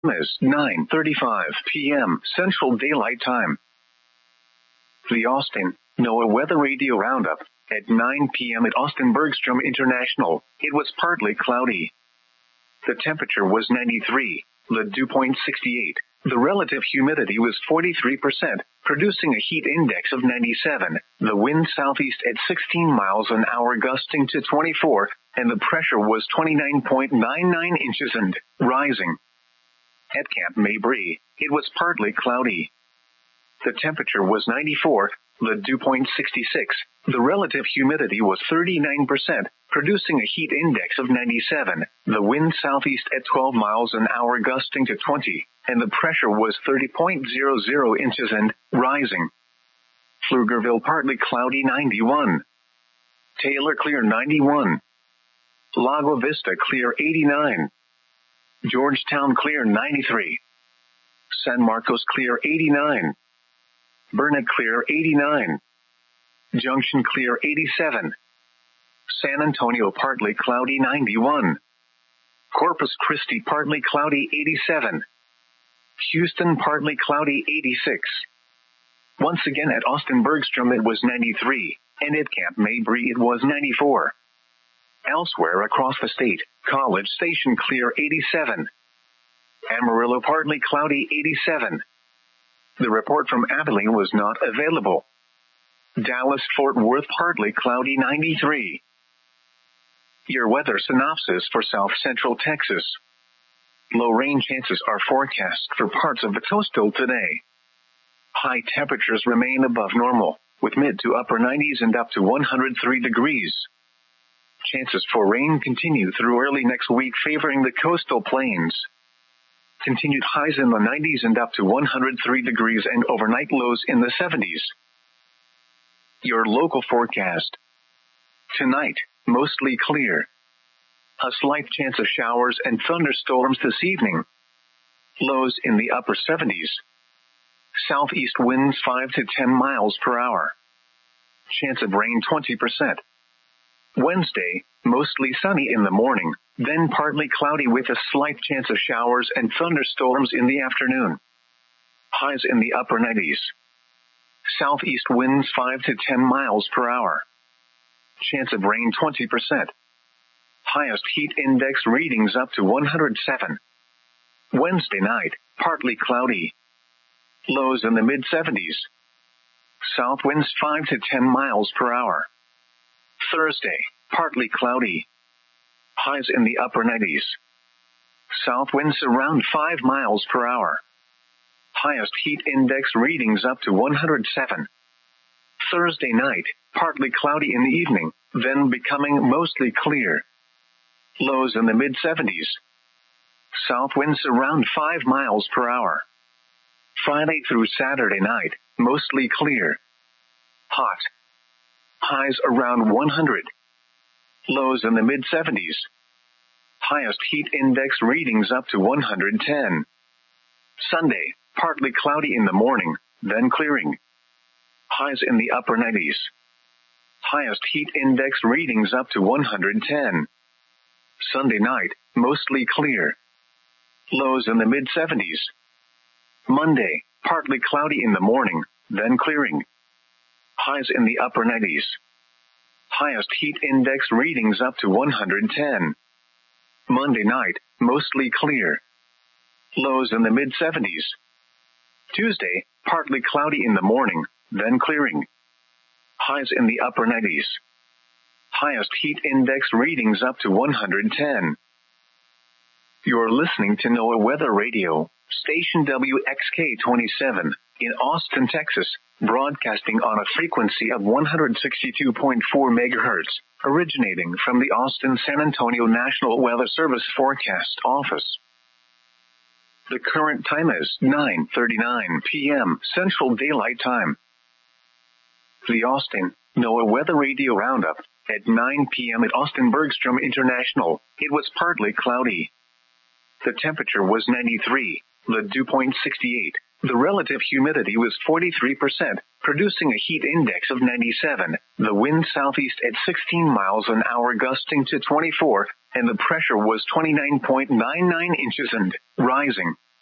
is 9:35 p.m. Central Daylight Time. The Austin NOAA Weather Radio Roundup at 9 p.m. at Austin Bergstrom International. It was partly cloudy. The temperature was 93, the dew point 68. The relative humidity was 43%, producing a heat index of 97. The wind southeast at 16 miles an hour gusting to 24, and the pressure was 29.99 inches and rising. At Camp Mabry, it was partly cloudy. The temperature was 94, the dew point 66. The relative humidity was 39%, producing a heat index of 97. The wind southeast at 12 miles an hour gusting to 20, and the pressure was 30.00 inches and rising. Pflugerville partly cloudy 91. Taylor clear 91. Lago Vista clear 89. Georgetown clear 93. San Marcos clear 89. Burnet clear 89. Junction clear 87. San Antonio partly cloudy 91. Corpus Christi partly cloudy 87. Houston partly cloudy 86. Once again at Austin Bergstrom it was 93, and at Camp Mabry it was 94. Elsewhere across the state, College Station clear 87. Amarillo partly cloudy 87. The report from Abilene was not available. Dallas-Fort Worth partly cloudy 93. Your weather synopsis for South Central Texas. Low rain chances are forecast for parts of the coastal today. High temperatures remain above normal, with mid to upper 90s and up to 103 degrees. Chances for rain continue through early next week, favoring the coastal plains. Continued highs in the 90s and up to 103 degrees and overnight lows in the 70s. Your local forecast. Tonight, mostly clear. A slight chance of showers and thunderstorms this evening. Lows in the upper 70s. Southeast winds 5 to 10 miles per hour. Chance of rain 20%. Wednesday, mostly sunny in the morning, then partly cloudy with a slight chance of showers and thunderstorms in the afternoon. Highs in the upper 90s. Southeast winds 5 to 10 miles per hour. Chance of rain 20%. Highest heat index readings up to 107. Wednesday night, partly cloudy. Lows in the mid-70s. South winds 5 to 10 miles per hour. Thursday, partly cloudy. Highs in the upper 90s. South winds around 5 miles per hour. Highest heat index readings up to 107. Thursday night, partly cloudy in the evening, then becoming mostly clear. Lows in the mid-70s. South winds around 5 miles per hour. Friday through Saturday night, mostly clear. Hot. Highs around 100. Lows in the mid-70s. Highest heat index readings up to 110. Sunday, partly cloudy in the morning, then clearing. Highs in the upper 90s. Highest heat index readings up to 110. Sunday night, mostly clear. Lows in the mid-70s. Monday, partly cloudy in the morning, then clearing. Highs in the upper 90s. Highest heat index readings up to 110. Monday night, mostly clear. Lows in the mid-70s. Tuesday, partly cloudy in the morning, then clearing. Highs in the upper 90s. Highest heat index readings up to 110. You're listening to NOAA Weather Radio, station WXK-27, in Austin, Texas, broadcasting on a frequency of 162.4 megahertz, originating from the Austin-San Antonio National Weather Service Forecast Office. The current time is 9:39 p.m. Central Daylight Time. The Austin NOAA Weather Radio Roundup at 9 p.m. at Austin Bergstrom International. It was partly cloudy. The temperature was 93, the dew point 68. The relative humidity was 43%, producing a heat index of 97. The wind southeast at 16 miles an hour gusting to 24, and the pressure was 29.99 inches and rising.